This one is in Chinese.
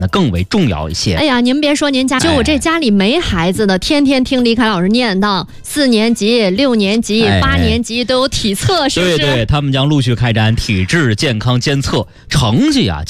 那更为重要一些。 哎呀，您别说您家，就我这家里没孩子的，天天听李凯老师念叨4年级、6年级、8年级都有体测，是不是？ 对对，他们将陆续开展体质健康监测，成绩啊